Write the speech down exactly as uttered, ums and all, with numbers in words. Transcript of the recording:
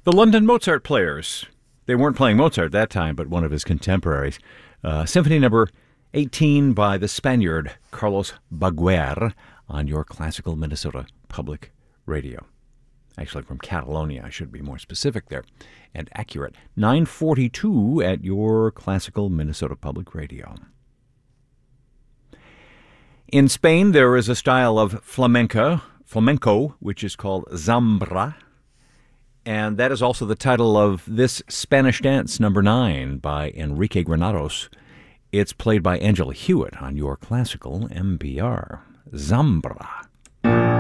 The London Mozart Players. They weren't playing Mozart at that time, but one of his contemporaries. Uh, Symphony number eighteen by the Spaniard Carlos Baguer on your classical Minnesota Public Radio. Actually, from Catalonia, I should be more specific there and accurate. nine forty-two at your classical Minnesota Public Radio. In Spain, there is a style of flamenco, flamenco, which is called zambra, and that is also the title of this Spanish dance, number nine, by Enrique Granados. It's played by Angela Hewitt on your classical M P R. Zambra.